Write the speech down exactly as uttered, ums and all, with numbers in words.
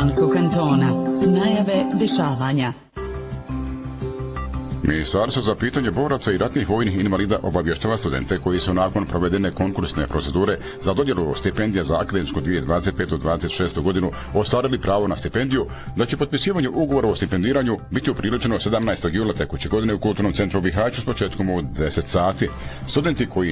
Banskog kantona. Najave dešavanja. Ministarstvo za pitanje boraca i ratnih vojnih invalida obavještava studente koji su nakon provedene konkursne procedure za dodjelu stipendija za akademsku dvije tisuće dvadeset petu dvadeset šestu godinu ostvarili pravo na stipendiju, da će potpisivanje ugovora o stipendiranju biti upriličeno sedamnaestog jula tekuće godine u Kulturnom centru u Bihaću s početkom od deset sati. Studenti koji